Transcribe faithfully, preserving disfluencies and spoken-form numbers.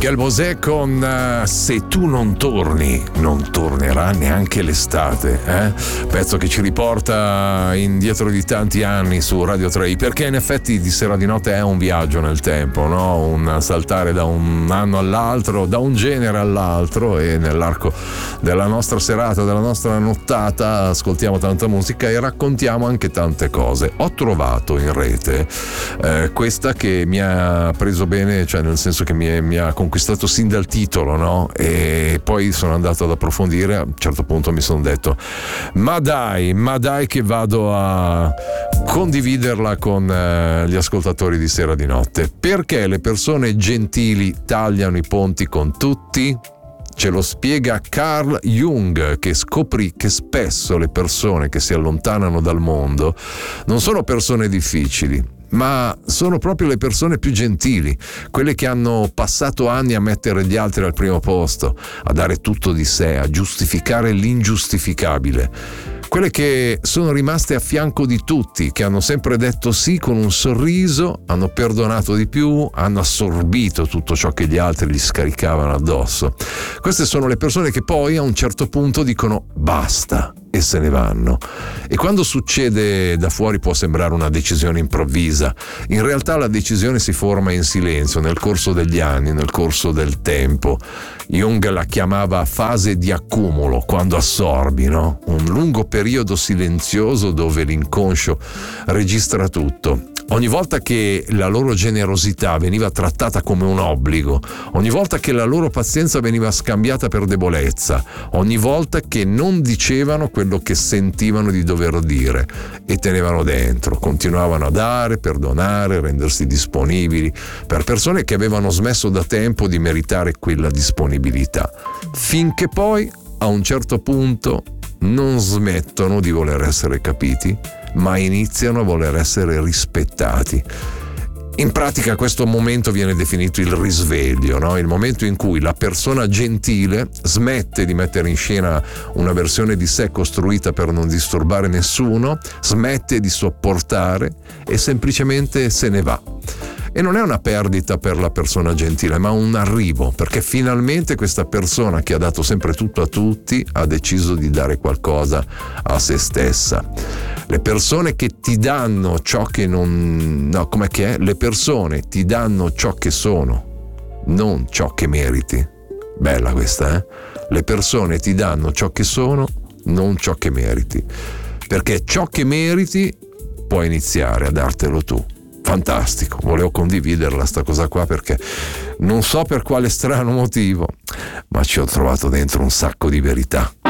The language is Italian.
Miguel Bosé con uh, Se tu non torni, non tornerà neanche l'estate, eh? Pezzo che ci riporta indietro di tanti anni su Radio tre, perché in effetti Di Sera di Notte è un viaggio nel tempo, no? Un saltare da un anno all'altro, da un genere all'altro, e nell'arco della nostra serata, della nostra nottata, ascoltiamo tanta musica e raccontiamo anche tante cose. Ho trovato in rete eh, questa che mi ha preso bene, cioè nel senso che mi, è, mi ha conquistato sin dal titolo, no? E poi sono andato ad approfondire. A un certo punto mi sono detto ma dai, ma dai che vado a condividerla con eh, gli ascoltatori di Sera di Notte. Perché le persone gentili tagliano i ponti con tutti? Ce lo spiega Carl Jung, che scoprì che spesso le persone che si allontanano dal mondo non sono persone difficili, ma sono proprio le persone più gentili, quelle che hanno passato anni a mettere gli altri al primo posto, a dare tutto di sé, a giustificare l'ingiustificabile. Quelle che sono rimaste a fianco di tutti, che hanno sempre detto sì con un sorriso, hanno perdonato di più, hanno assorbito tutto ciò che gli altri gli scaricavano addosso. Queste sono le persone che poi a un certo punto dicono basta e se ne vanno. E quando succede da fuori può sembrare una decisione improvvisa. In realtà la decisione si forma in silenzio nel corso degli anni, nel corso del tempo. Jung la chiamava fase di accumulo, quando assorbi, no? Un lungo periodo silenzioso dove l'inconscio registra tutto. Ogni volta che la loro generosità veniva trattata come un obbligo, ogni volta che la loro pazienza veniva scambiata per debolezza, ogni volta che non dicevano quello che sentivano di dover dire e tenevano dentro, continuavano a dare, perdonare, rendersi disponibili per persone che avevano smesso da tempo di meritare quella disponibilità, finché poi a un certo punto non smettono di voler essere capiti, ma iniziano a voler essere rispettati. In pratica questo momento viene definito il risveglio, no? Il momento in cui la persona gentile smette di mettere in scena una versione di sé costruita per non disturbare nessuno, smette di sopportare e semplicemente se ne va. E non è una perdita per la persona gentile, ma un arrivo, perché finalmente questa persona che ha dato sempre tutto a tutti ha deciso di dare qualcosa a se stessa. Le persone che ti danno ciò che non... no, com'è che è? Le persone ti danno ciò che sono, non ciò che meriti. Bella questa, eh? Le persone ti danno ciò che sono, non ciò che meriti. Perché ciò che meriti puoi iniziare a dartelo tu. Fantastico, volevo condividerla sta cosa qua perché non so per quale strano motivo, ma ci ho trovato dentro un sacco di verità.